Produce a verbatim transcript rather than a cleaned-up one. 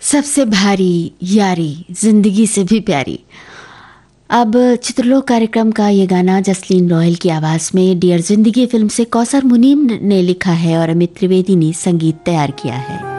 सबसे भारी यारी जिंदगी से भी प्यारी। अब चित्रलोक कार्यक्रम का ये गाना जसलीन रॉयल की आवाज में डियर जिंदगी फिल्म से कौसर मुनीम ने लिखा है और अमित त्रिवेदी ने संगीत तैयार किया है।